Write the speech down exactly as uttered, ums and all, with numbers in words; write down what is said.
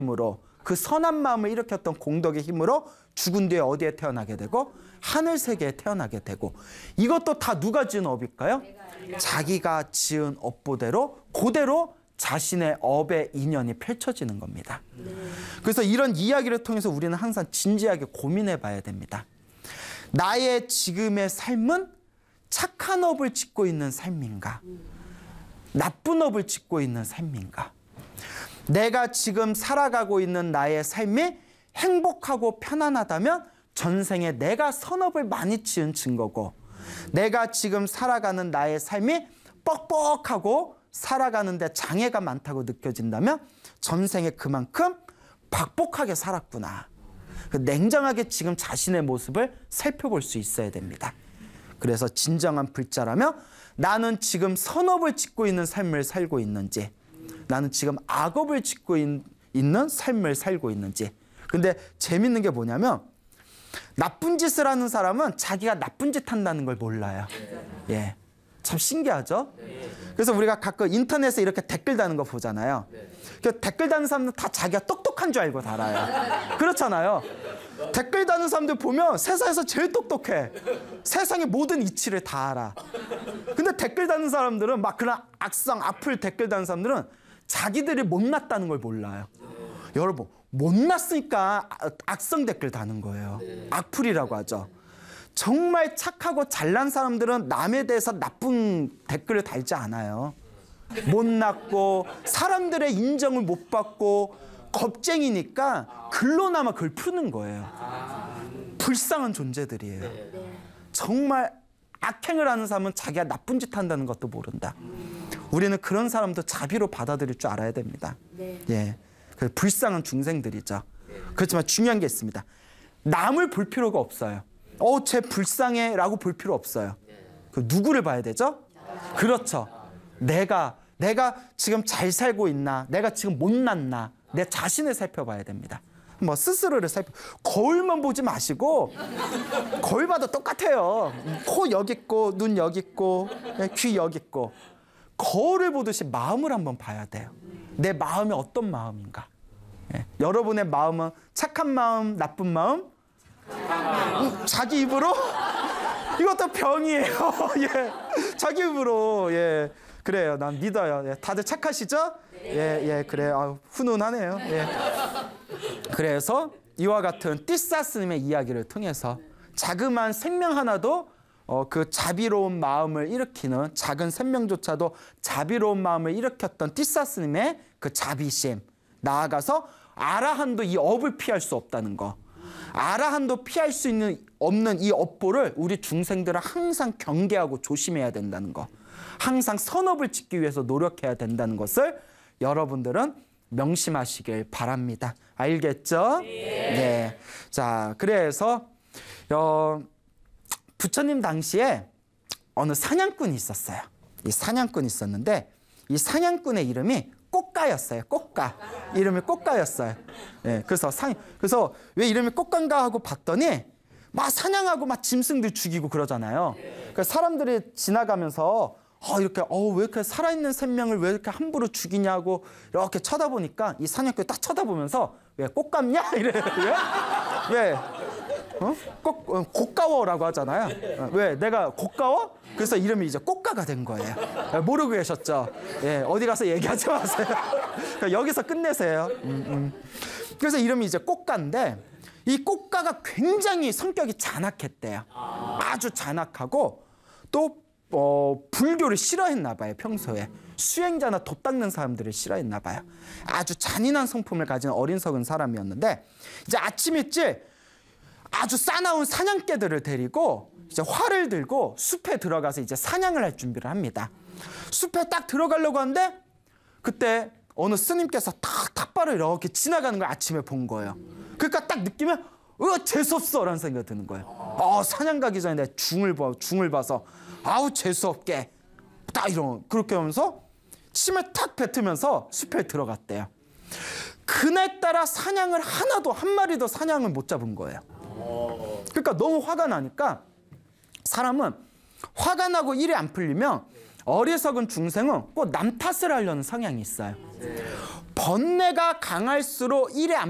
힘으로 그 선한 마음을 일으켰던 공덕의 힘으로 죽은 뒤에 어디에 태어나게 되고 하늘 세계에 태어나게 되고 이것도 다 누가 지은 업일까요? 자기가 지은 업보대로 그대로 자신의 업의 인연이 펼쳐지는 겁니다. 그래서 이런 이야기를 통해서 우리는 항상 진지하게 고민해 봐야 됩니다. 나의 지금의 삶은 착한 업을 짓고 있는 삶인가? 나쁜 업을 짓고 있는 삶인가? 내가 지금 살아가고 있는 나의 삶이 행복하고 편안하다면 전생에 내가 선업을 많이 지은 증거고, 내가 지금 살아가는 나의 삶이 뻑뻑하고 살아가는데 장애가 많다고 느껴진다면 전생에 그만큼 박복하게 살았구나. 냉정하게 지금 자신의 모습을 살펴볼 수 있어야 됩니다. 그래서 진정한 불자라면 나는 지금 선업을 짓고 있는 삶을 살고 있는지, 나는 지금 악업을 짓고 있, 있는 삶을 살고 있는지. 근데 재밌는 게 뭐냐면 나쁜 짓을 하는 사람은 자기가 나쁜 짓 한다는 걸 몰라요. 예, 참 신기하죠? 그래서 우리가 가끔 인터넷에 이렇게 댓글 다는 거 보잖아요. 그 댓글 다는 사람들 다 자기가 똑똑한 줄 알고 달아요. 그렇잖아요. 댓글 다는 사람들 보면 세상에서 제일 똑똑해. 세상의 모든 이치를 다 알아. 근데 댓글 다는 사람들은 막 그런 악성 악플 댓글 다는 사람들은 자기들이 못났다는 걸 몰라요. 여러분, 못났으니까 악성 댓글 다는 거예요. 악플이라고 하죠. 정말 착하고 잘난 사람들은 남에 대해서 나쁜 댓글을 달지 않아요. 못났고 사람들의 인정을 못 받고 겁쟁이니까 글로나마 그걸 푸는 거예요. 불쌍한 존재들이에요. 정말 악행을 하는 사람은 자기가 나쁜 짓 한다는 것도 모른다. 우리는 그런 사람도 자비로 받아들일 줄 알아야 됩니다. 예, 불쌍한 중생들이죠. 그렇지만 중요한 게 있습니다. 남을 볼 필요가 없어요. 어, 쟤 불쌍해 라고 볼 필요 없어요. 그 누구를 봐야 되죠? 그렇죠. 내가 내가 지금 잘 살고 있나, 내가 지금 못났나, 내 자신을 살펴봐야 됩니다. 뭐 스스로를 살펴, 거울만 보지 마시고, 거울 봐도 똑같아요. 코 여기 있고 눈 여기 있고 귀 여기 있고, 거울을 보듯이 마음을 한번 봐야 돼요. 내 마음이 어떤 마음인가. 예. 여러분의 마음은 착한 마음, 나쁜 마음? 음, 자기 입으로? 이것도 병이에요. 예. 자기 입으로. 예. 그래요. 난 믿어요. 예. 다들 착하시죠? 예, 예, 그래요. 아, 훈훈하네요. 예. 그래서 이와 같은 띠사스님의 이야기를 통해서 자그마한 생명 하나도 어, 그 자비로운 마음을 일으키는, 작은 생명조차도 자비로운 마음을 일으켰던 띠사스님의 그 자비심, 나아가서 아라한도 이 업을 피할 수 없다는 거, 아라한도 피할 수 있는 없는 이 업보를 우리 중생들은 항상 경계하고 조심해야 된다는 거, 항상 선업을 짓기 위해서 노력해야 된다는 것을 여러분들은 명심하시길 바랍니다. 알겠죠? 네. 네. 자, 그래서 어, 부처님 당시에 어느 사냥꾼이 있었어요. 이 사냥꾼이 있었는데 이 사냥꾼의 이름이 꽃가였어요. 꽃가. 이름이 꽃가였어요. 예, 그래서 사, 그래서 왜 이름이 꽃가인가 하고 봤더니 막 사냥하고 막 짐승들 죽이고 그러잖아요. 그러니까 사람들이 지나가면서 어, 이렇게 어, 왜 이렇게 살아있는 생명을 왜 이렇게 함부로 죽이냐고 이렇게 쳐다보니까 이 사냥꾼이 딱 쳐다보면서 왜 꽃감냐? 이래. 왜? 왜? 어? 꽃, 어, 고가워라고 하잖아요. 어, 왜? 내가 고가워? 그래서 이름이 이제 꽃가가 된 거예요. 모르고 계셨죠? 예, 어디 가서 얘기하지 마세요. 여기서 끝내세요. 음, 음. 그래서 이름이 이제 꽃가인데 이 꽃가가 굉장히 성격이 잔악했대요. 아주 잔악하고 또 어, 불교를 싫어했나 봐요. 평소에 수행자나 돛 닦는 사람들을 싫어했나 봐요. 아주 잔인한 성품을 가진 어린석은 사람이었는데 이제 아침 일찍 아주 싸나운 사냥개들을 데리고 이제 활을 들고 숲에 들어가서 이제 사냥을 할 준비를 합니다. 숲에 딱 들어가려고 하는데 그때 어느 스님께서 탁 탁발을 이렇게 지나가는 걸 아침에 본 거예요. 그러니까 딱 느끼면 어, 재수없어라는 생각이 드는 거예요. 어, 사냥 가기 전에 내가 중을 봐, 중을 봐서 아우 재수없게 딱 이런 그렇게 하면서 침을 탁 뱉으면서 숲에 들어갔대요. 그날따라 사냥을 하나도 한 마리도 사냥을 못 잡은 거예요. 그러니까 너무 화가 나니까 사람은 화가 나고 일이 안 풀리면 어리석은 중생은 꼭 남 탓을 하려는 성향이 있어요. 번뇌가 강할수록 일에 안